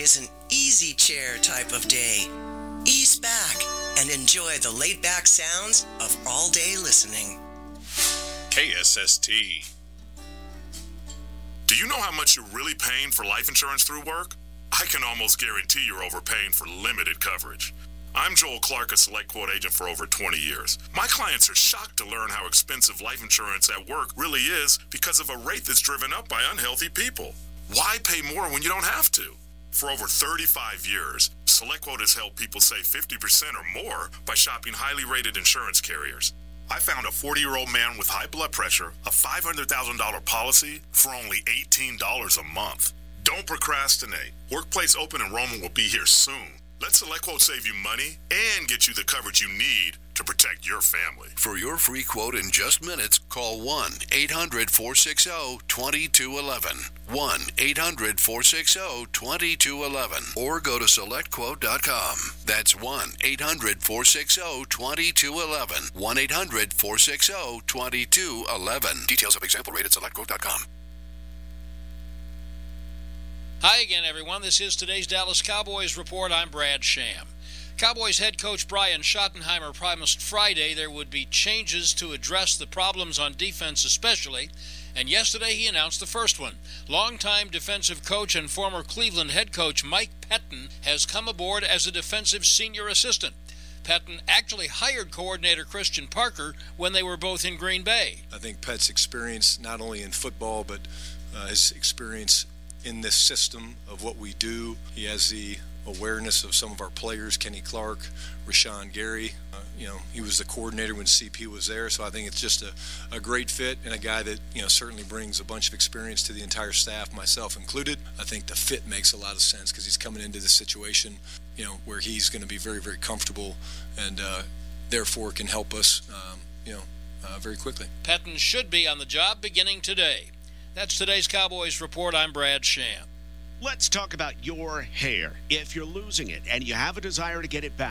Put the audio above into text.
is an easy chair type of day. Ease back and enjoy the laid-back sounds of all-day listening. KSST. Do you know how much you're really paying for life insurance through work? I can almost guarantee you're overpaying for limited coverage. I'm Joel Clark, a Select Quote agent for over 20 years. My clients are shocked to learn how expensive life insurance at work really is because of a rate that's driven up by unhealthy people. Why pay more when you don't have to? For over 35 years, Select Quote has helped people save 50% or more by shopping highly rated insurance carriers. I found a 40-year-old man with high blood pressure, a $500,000 policy for only $18 a month. Don't procrastinate. Workplace open enrollment will be here soon. Let Select Quote save you money and get you the coverage you need to protect your family. For your free quote in just minutes, call 1-800-460-2211. 1-800-460-2211. Or go to SelectQuote.com. That's 1-800-460-2211. 1-800-460-2211. Details of example rate at SelectQuote.com. Hi again, everyone. This is today's Dallas Cowboys Report. I'm Brad Sham. Cowboys head coach Brian Schottenheimer promised Friday there would be changes to address the problems on defense especially, and yesterday he announced the first one. Longtime defensive coach and former Cleveland head coach Mike Pettine has come aboard as a defensive senior assistant. Pettine actually hired coordinator Christian Parker when they were both in Green Bay. I think Pet's experience, not only in football, but his experience in this system of what we do. He has the awareness of some of our players, Kenny Clark, Rashawn Gary. He was the coordinator when CP was there, so I think it's just a great fit and a guy that, certainly brings a bunch of experience to the entire staff, myself included. I think the fit makes a lot of sense because he's coming into this situation, where he's going to be very, very comfortable and therefore can help us, very quickly. Pettine should be on the job beginning today. That's today's Cowboys Report. I'm Brad Sham. Let's talk about your hair. If you're losing it and you have a desire to get it back,